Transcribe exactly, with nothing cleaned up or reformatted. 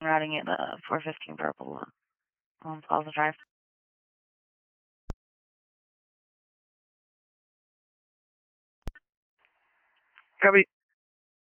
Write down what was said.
routing it uh, four fifteen Purple on Plaza Drive. Copy.